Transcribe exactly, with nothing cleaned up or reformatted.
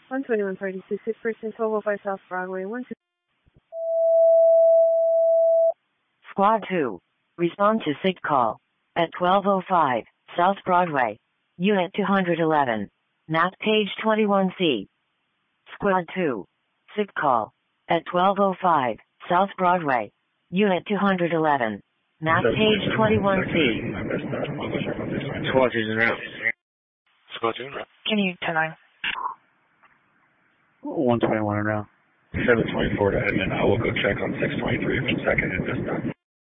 one twenty-one thirty-two, six percent, twelve oh five South Broadway, one two. Squad two. Respond to SIG call at twelve oh five South Broadway, Unit two eleven, map page twenty-one C. Squad two. SIG call at twelve oh five South Broadway, Unit two eleven, map page twenty-one C. Squad two's en route. Squad two en route. Can you ten nine? one twenty-one en route. seven twenty-four to admin. I will go check on six twenty-three for second and dispatch.